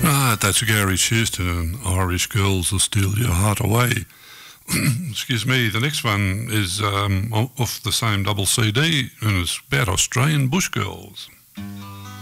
Ah, that's Gary Houston and Irish Girls Will Steal Your Heart Away. Excuse me. The next one is off the same double CD and it's about Australian bush girls.